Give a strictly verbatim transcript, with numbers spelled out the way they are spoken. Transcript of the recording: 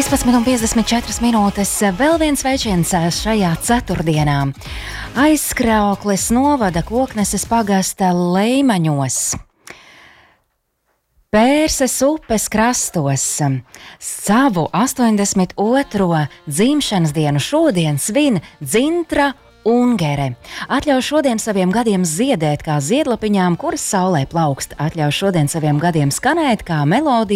piecpadsmit un piecdesmit četras minūtes. Vēl viens sveiciens šajā ceturtdienā. Aizkraukles novada Kokneses pagasta Leimaņos. Pērses upes krastos savu astoņdesmit otro dzimšanas dienu šodien svin Dzintra Ungere. Atļauj šodien saviem gadiem ziedēt kā ziedlapiņām, kuras saulē plaukst. Atļauj šodien saviem gadiem skanēt kā melodija